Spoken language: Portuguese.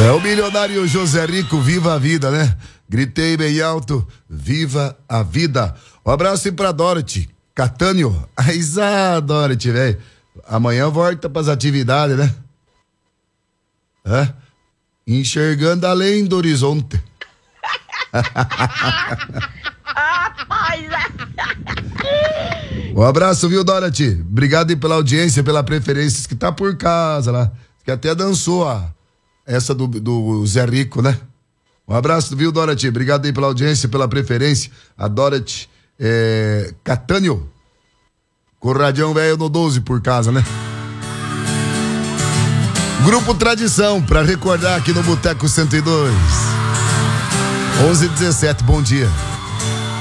É o milionário José Rico, viva a vida, né? Gritei bem alto, viva a vida. Um abraço aí pra Dorothy, Catânio. Dorothy, velho. Amanhã volta pras atividades, né? Enxergando além do horizonte. Um abraço, viu, Dorothy? Obrigado aí pela audiência, pela preferência, que tá por casa lá. Que até dançou essa do Zé Rico, né? Um abraço, viu, Dorothy? Obrigado aí pela audiência, pela preferência. A Dorothy Catânio, com o radião velho no 12 por casa, né? Grupo Tradição, pra recordar aqui no Boteco 102. 11h17, bom dia.